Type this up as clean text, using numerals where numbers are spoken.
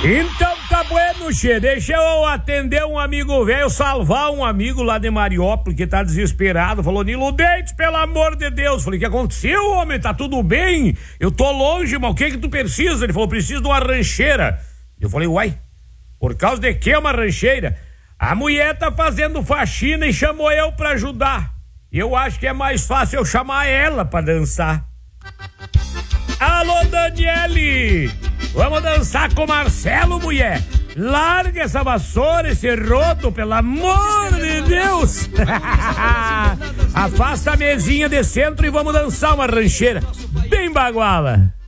Então tá bueno, che. Deixa eu atender um amigo velho, salvar um amigo lá de Mariópolis que tá desesperado. Falou, Nilo Dente, pelo amor de Deus. Falei, o que aconteceu, homem? Tá tudo bem? Eu tô longe, mas o que tu precisa? Ele falou, preciso de uma rancheira. Eu falei, uai, por causa de que uma rancheira? A mulher tá fazendo faxina e chamou eu pra ajudar. Eu acho que é mais fácil eu chamar ela pra dançar. Alô, Daniele! Vamos dançar com Marcelo, mulher! Larga essa vassoura, esse rodo, pelo amor de Deus! Afasta a mesinha de centro e vamos dançar uma rancheira bem baguala!